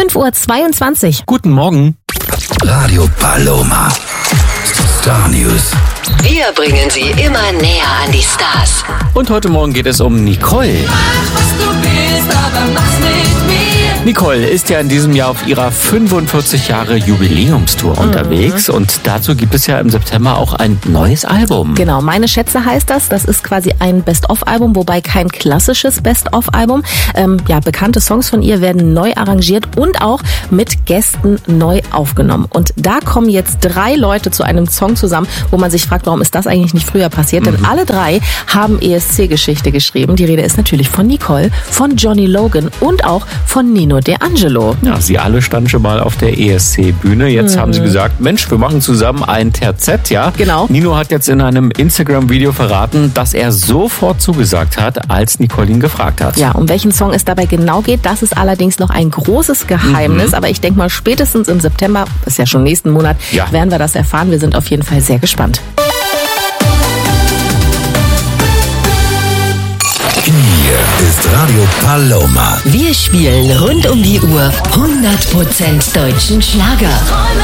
5:22 Uhr. Guten Morgen. Radio Paloma. Star News. Wir bringen sie immer näher an die Stars. Und heute Morgen geht es um Nicole. Mach, was du willst, aber mach's mit mir. Nicole ist ja in diesem Jahr auf ihrer 45 Jahre Jubiläumstour unterwegs und dazu gibt es ja im September auch ein neues Album. Genau, Meine Schätze heißt das. Das ist quasi ein Best-of-Album, wobei kein klassisches Best-of-Album. Bekannte Songs von ihr werden neu arrangiert und auch mit Gästen neu aufgenommen. Und da kommen jetzt 3 Leute zu einem Song zusammen, wo man sich fragt, warum ist das eigentlich nicht früher passiert? Denn alle 3 haben ESC-Geschichte geschrieben. Die Rede ist natürlich von Nicole, von Johnny Logan und auch von Nino D'Angelo. Ja, sie alle standen schon mal auf der ESC-Bühne. Jetzt haben sie gesagt, Mensch, wir machen zusammen ein Terzett, ja? Genau. Nino hat jetzt in einem Instagram-Video verraten, dass er sofort zugesagt hat, als Nicole ihn gefragt hat. Ja, um welchen Song es dabei genau geht, das ist allerdings noch ein großes Geheimnis. Aber ich denke mal, spätestens im September, ist ja schon nächsten Monat, werden wir das erfahren. Wir sind auf jeden Fall sehr gespannt. Hier ist Radio Paloma. Wir spielen rund um die Uhr 100% deutschen Schlager.